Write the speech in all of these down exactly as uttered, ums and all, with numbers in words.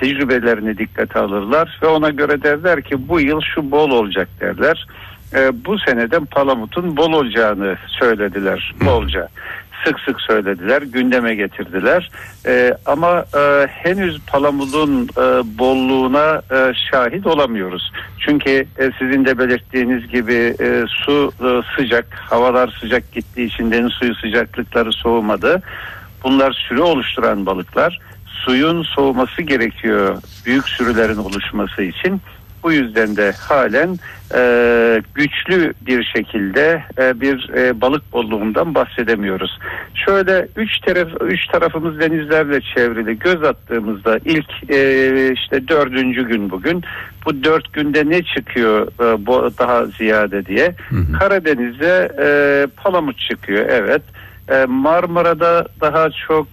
tecrübelerini dikkate alırlar ve ona göre derler ki bu yıl şu bol olacak derler. E, bu seneden palamutun bol olacağını söylediler, bolca. Sık sık söylediler, gündeme getirdiler. E, ama e, henüz palamudun e, bolluğuna e, şahit olamıyoruz. Çünkü e, sizin de belirttiğiniz gibi e, su e, sıcak, havalar sıcak gittiği için deniz suyu sıcaklıkları soğumadı. Bunlar sürü oluşturan balıklar. Suyun soğuması gerekiyor büyük sürülerin oluşması için. Bu yüzden de halen e, güçlü bir şekilde e, bir e, balık bolluğundan bahsedemiyoruz. Şöyle üç taraf üç tarafımız denizlerle çevrili. Göz attığımızda ilk e, işte dördüncü gün bugün. Bu dört günde ne çıkıyor e, bu, daha ziyade diye. Hı hı. Karadeniz'de e, palamut çıkıyor. Evet. Marmara'da daha çok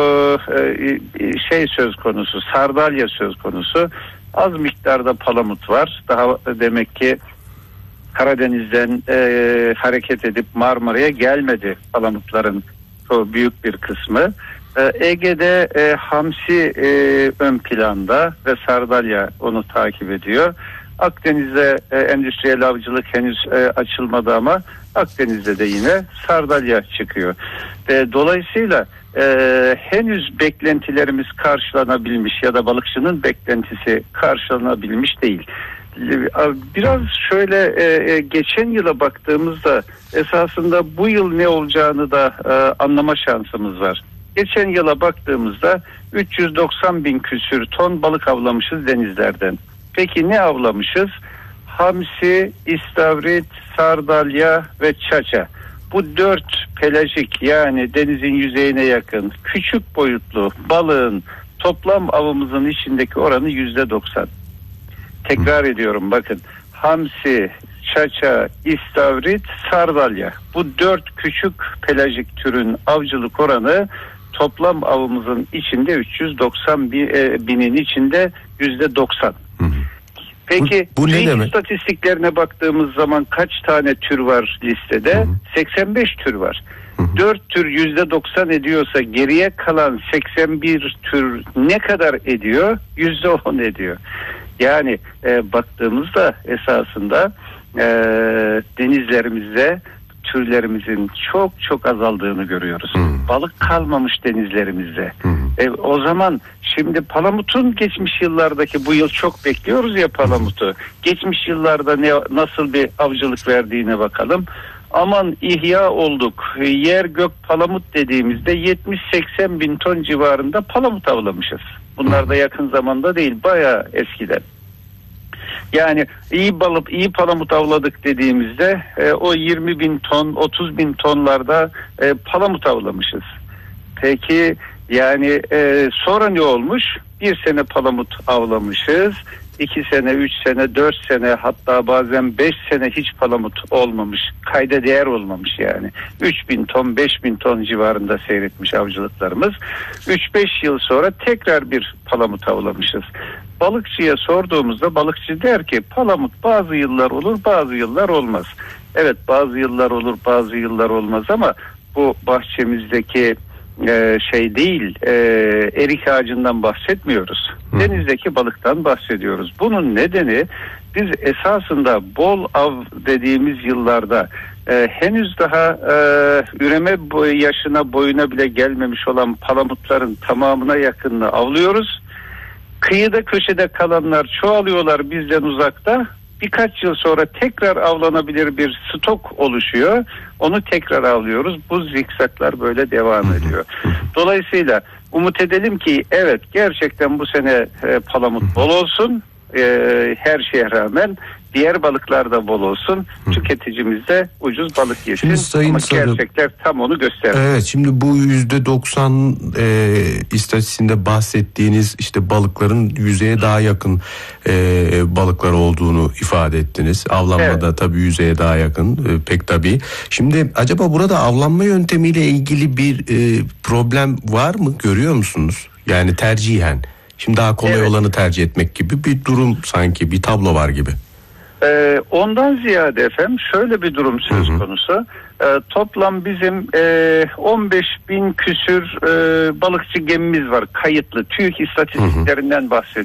e, şey söz konusu, sardalya söz konusu. Az miktarda palamut var. Daha demek ki Karadeniz'den e, hareket edip Marmara'ya gelmedi palamutların çok büyük bir kısmı. E, Ege'de e, hamsi e, ön planda ve sardalya onu takip ediyor. Akdeniz'de e, endüstriyel avcılık henüz e, açılmadı ama Akdeniz'de de yine sardalya çıkıyor. E, dolayısıyla e, henüz beklentilerimiz karşılanabilmiş ya da balıkçının beklentisi karşılanabilmiş değil. Biraz şöyle e, geçen yıla baktığımızda esasında bu yıl ne olacağını da e, anlama şansımız var. Geçen yıla baktığımızda üç yüz doksan bin küsür ton balık avlamışız denizlerden. Peki ne avlamışız? Hamsi, istavrit, sardalya ve çaça. Bu dört pelajik yani denizin yüzeyine yakın küçük boyutlu balığın toplam avımızın içindeki oranı yüzde doksan. Tekrar ediyorum bakın. Hamsi, çaça, istavrit, sardalya. Bu dört küçük pelajik türün avcılık oranı toplam avımızın içinde üç yüz doksan binin içinde yüzde doksan. Peki bu, bu ne demek? İstatistiklerine baktığımız zaman kaç tane tür var listede? Hı hı. seksen beş tür var. Hı hı. dört tür yüzde doksan ediyorsa geriye kalan seksen bir tür ne kadar ediyor? yüzde on ediyor. Yani e, baktığımızda esasında e, denizlerimizde türlerimizin çok çok azaldığını görüyoruz. Hmm. Balık kalmamış denizlerimizde. Hmm. E, o zaman şimdi palamutun geçmiş yıllardaki bu yıl çok bekliyoruz ya palamutu. Geçmiş yıllarda ne nasıl bir avcılık verdiğine bakalım. Aman ihya olduk. Yer gök palamut dediğimizde yetmiş seksen bin ton civarında palamut avlamışız. Bunlar da yakın zamanda değil, bayağı eskiden. Yani iyi balık, iyi palamut avladık dediğimizde e, o yirmi bin ton, otuz bin tonlarda e, palamut avlamışız. Peki yani e, sonra ne olmuş? Bir sene palamut avlamışız. iki sene, üç sene, dört sene hatta bazen beş sene hiç palamut olmamış. Kayda değer olmamış yani. üç bin ton, beş bin ton civarında seyretmiş avcılıklarımız. üç beş yıl sonra tekrar bir palamut avlamışız. Balıkçıya sorduğumuzda balıkçı der ki palamut bazı yıllar olur, bazı yıllar olmaz. Evet, bazı yıllar olur, bazı yıllar olmaz ama bu bahçemizdeki Ee, şey değil, e, erik ağacından bahsetmiyoruz. Hı. Denizdeki balıktan bahsediyoruz. Bunun nedeni biz esasında bol av dediğimiz yıllarda e, henüz daha e, üreme boy, yaşına boyuna bile gelmemiş olan palamutların tamamına yakınını avlıyoruz. Kıyıda köşede kalanlar çoğalıyorlar bizden uzakta. Birkaç yıl sonra tekrar avlanabilir bir stok oluşuyor. Onu tekrar avlıyoruz. Bu zikzaklar böyle devam ediyor. Dolayısıyla umut edelim ki evet gerçekten bu sene e, palamut bol olsun. E, her şeye rağmen diğer balıklar da bol olsun. Tüketicimiz de ucuz balık yesin. Şimdi Sayın Ama Sarı, gerçekler tam onu gösteriyor. Evet, şimdi bu yüzde doksan e, istatistiğinde bahsettiğiniz işte balıkların yüzeye daha yakın e, balıklar olduğunu ifade ettiniz. Avlanmada evet. Tabii yüzeye daha yakın e, pek tabii. Şimdi acaba burada avlanma yöntemiyle ilgili bir e, problem var mı, görüyor musunuz? Yani tercihen. Şimdi daha kolay evet. olanı tercih etmek gibi bir durum, sanki bir tablo var gibi. Ee, ondan ziyade efendim şöyle bir durum söz konusu. Ee, toplam bizim e, on beş bin küsür e, balıkçı gemimiz var kayıtlı. TÜİK istatistiklerinden bahsediyorum.